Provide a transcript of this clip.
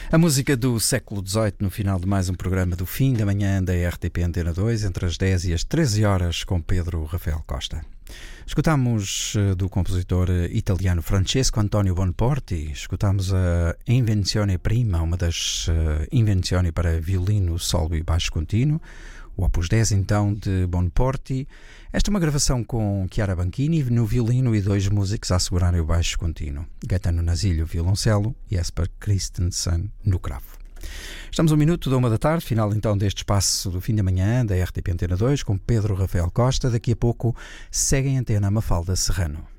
A música do século XVIII no final de mais um programa do fim da manhã da RTP Antena 2, entre as 10 e as 13 horas, com Pedro Rafael Costa. Escutámos do compositor italiano Francesco Antonio Bonporti, escutámos a Invenzione Prima, uma das invenzioni para violino, solo e baixo contínuo, o Opus 10 então de Bonporti. Esta é uma gravação com Chiara Banchini no violino e dois músicos a assegurarem o baixo contínuo, Gaetano Nasilho, violoncelo, e Jesper Christensen no cravo. Estamos 1 minuto da 1 da tarde, final então deste espaço do fim da manhã da RTP Antena 2 com Pedro Rafael Costa. Daqui a pouco segue em antena Mafalda Serrano.